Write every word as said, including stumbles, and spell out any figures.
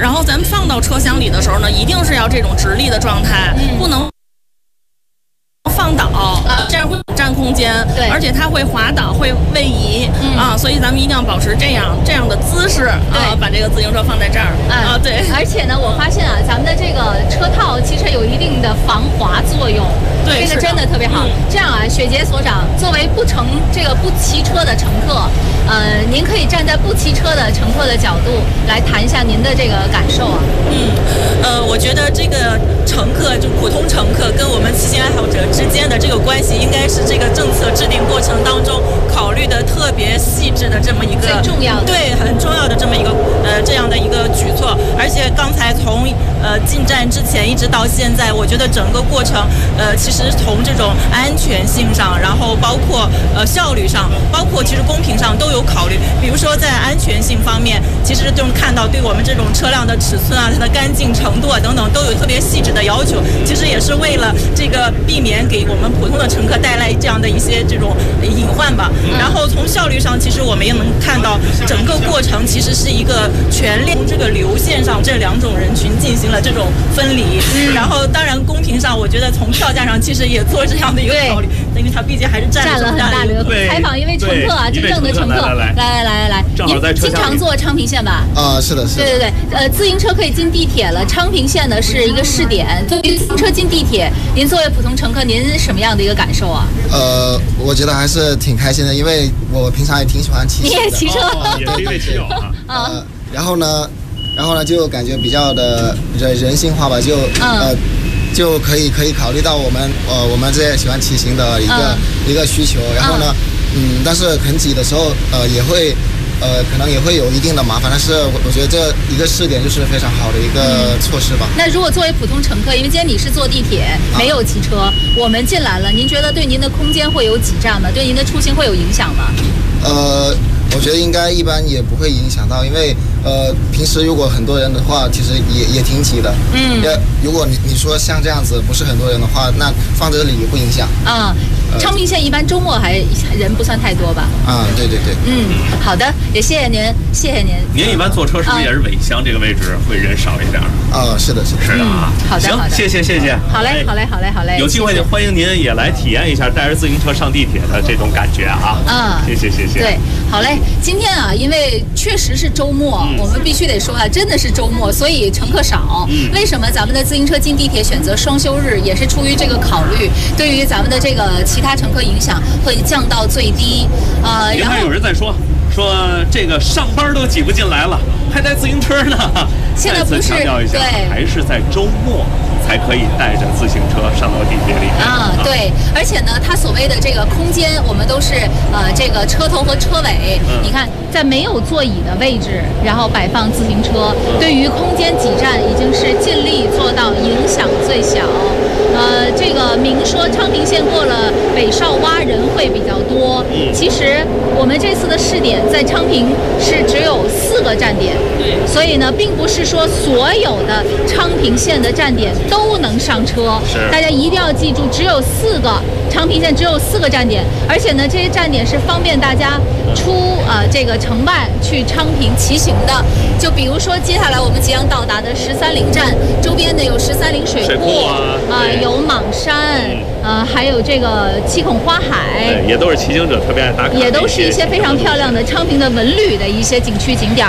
然后咱们放到车厢里的时候呢，一定是要这种直立的状态，嗯、不能放倒，啊、这样会占空间， 对， 而且它会滑倒，会位移、嗯、啊，所以咱们一定要保持这样这样的姿势啊，把这个自行车放在这儿、嗯、啊，对。 而且呢，我发现啊，咱们的这个车套其实有一定的防滑作用， 对， 这个真的特别好。 嗯、 这样啊，雪杰所长，作为不乘这个不骑车的乘客，呃，您可以站在不骑车的乘客的角度来谈一下您的这个感受啊。 嗯，呃，我觉得这个乘客就普通乘客跟我们骑行爱好者之间的这个关系，应该是这个政策制定过程当中考虑的特别细致的这么一个最重要的， 对，很重要的这么一个呃这样的一个举措。而且刚才从呃进站之前一直到现在，我觉得整个过程呃其实从这种安全性上，然后包括呃效率上，包括其实公平上都有考虑。比如说在安全性方面，其实就看到对我们这种车辆的尺寸啊、它的干净程度啊等等都有特别细致的要求。其实也是为了这个避免给我们普通的乘客带来这样的一些这种隐患吧。然后从效率上，其实我们也能看到整个过程其实是一个全链这个流线上这两种人群进行了这种分离。然后当然公平上，我觉得从票价上其实也做这样的一个考虑，因为它毕竟还是占了很大的一个。采访一位乘客啊，真正的乘客，来来来来来，您经常坐昌平线吧？ 啊，是的，是的。 对对对，呃，自行车可以进地铁了，昌平线呢是一个试点。对于自行车进地铁，您作为普通乘客，您什么样的一个感受啊？ 呃，我觉得还是挺开心的，因为我平常也挺喜欢骑车的。 你也骑车？ 哦、也是一位骑友啊。 呃，然后呢，然后呢，就感觉比较的人人性化吧，就、嗯、呃。就可以可以考虑到我们呃我们这些喜欢骑行的一个、嗯、一个需求，然后呢，嗯，但是很挤的时候，呃，也会呃可能也会有一定的麻烦，但是我我觉得这一个试点就是非常好的一个措施吧。 嗯、那如果作为普通乘客，因为今天你是坐地铁，没有骑车，啊、我们进来了，您觉得对您的空间会有挤占吗？对您的出行会有影响吗？ 呃。我觉得应该一般也不会影响到，因为呃平时如果很多人的话，其实也也挺挤的。嗯，要如果你你说像这样子不是很多人的话，那放这里也不影响。 啊、嗯，昌平线一般周末还人不算太多吧？ 啊、嗯，对对对。 嗯，好的，也谢谢您，谢谢您。 您一般坐车是不是也是尾箱这个位置会人少一点？ 啊、嗯，是的，是的， 是的啊。 嗯、好的， 行， 好的， 谢谢谢谢。 好嘞，好嘞，好嘞，好嘞。 有机会欢迎您也来体验一下带着自行车上地铁的这种感觉啊。 嗯， 谢谢谢谢。 对，好嘞，今天啊。因为确实是周末，嗯、我们必须得说啊，真的是周末，所以乘客少。嗯、为什么咱们的自行车进地铁选择双休日，也是出于这个考虑，对于咱们的这个其他乘客影响会降到最低。呃， 然后有人在说说这个上班都挤不进来了，还带自行车呢。 现在不是， 强调一下，还是在周末才可以带着自行车上到地铁里面。 啊，对，而且呢，它所谓的这个空间，我们都是呃这个车头和车尾，嗯、你看在没有座椅的位置，然后摆放自行车，嗯、对于空间挤占已经是尽力做到影响最小。呃，这个明说昌平线过了北少洼人会比较多，嗯、其实我们这次的试点在昌平是只有四个站点， 对， 所以呢，并不是说所有的昌平线的站点都能上车，大家一定要记住，只有四个昌平线只有四个站点，而且呢，这些站点是方便大家出呃这个城外去昌平骑行的。就比如说，接下来我们即将到达的十三陵站周边呢，有十三陵水库啊， 呃、有蟒山，呃，还有这个七孔花海， 也都是骑行者特别爱打卡， 也都是一些非常漂亮的昌平的文旅的一些景区景点。